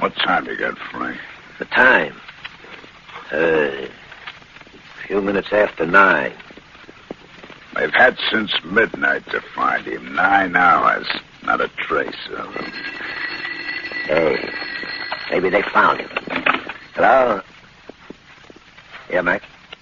What time you got, Frank? The time? A few minutes after 9. They've had since midnight to find him. 9 hours. Not a trace of him. Hey, maybe they found him. Hello? Yeah, Mac?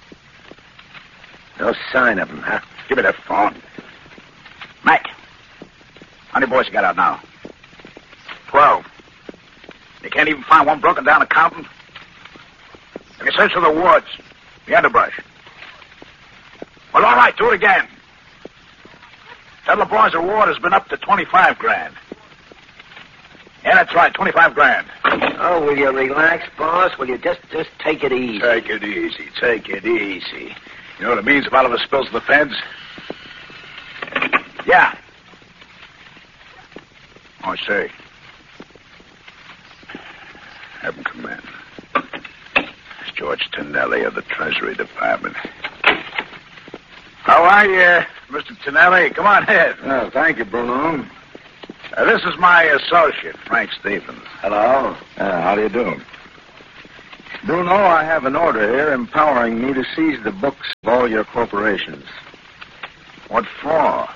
No sign of him, huh? Give me that phone. Mac, how many boys you got out now? 12. You can't even find one broken down accountant? Have you searched for the woods, the underbrush? Well, all right, do it again. Tell the boys the reward has been up to 25 grand. Yeah, that's right, 25 grand. Oh, will you relax, boss? Will you just take it easy? Take it easy, take it easy. You know what it means if Oliver spills the feds? Yeah. Oh, I say. Have him come in. It's George Tonelli of the Treasury Department. How are you, Mr. Tonelli? Come on in. Oh, thank you, Bruno. This is my associate, Frank Stevens. Hello. How do you do? Bruno, I have an order here empowering me to seize the books of all your corporations. What for?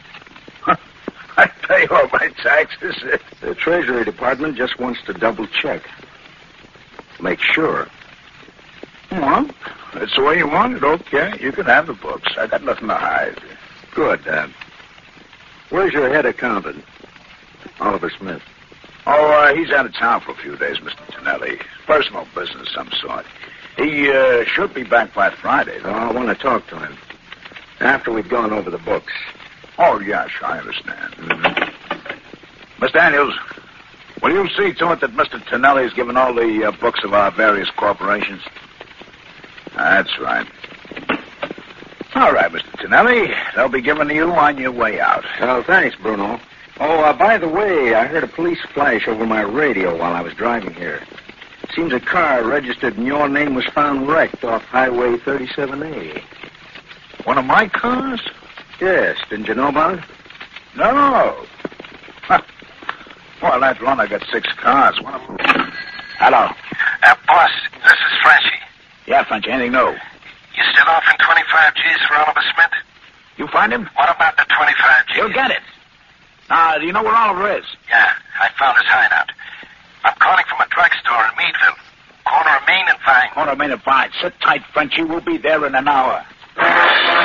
I pay all my taxes. The Treasury Department just wants to double check. Make sure. Well, that's the way you want it. Okay, you can have the books. I got nothing to hide. Good. Where's your head accountant? Oliver Smith. Oh, he's out of town for a few days, Mr. Tonelli. Personal business of some sort. He should be back by Friday, though. Oh, I want to talk to him. After we've gone over the books. Oh, yes, I understand. Mm-hmm. Miss Daniels, will you see to it that Mr. Tonelli is given all the books of our various corporations? That's right. All right, Mr. Tonelli. They'll be given to you on your way out. Oh, thanks, Bruno. Oh, by the way, I heard a police flash over my radio while I was driving here. Seems a car registered in your name was found wrecked off Highway 37A. One of my cars? Yes. Didn't you know about it? No. Huh. Well, that run, I got 6 cars. One of them. Hello. Boss, this is Frenchy. Yeah, French, anything new? You still offering 25 G's for Oliver Smith? You find him? What about the 25 G's? You'll get it. Do you know where Oliver is? Yeah, I found his hideout. I'm calling from a drugstore in Meadville. Corner of Main and Vine. Corner of Main and Vine. Sit tight, Frenchy. We'll be there in an hour.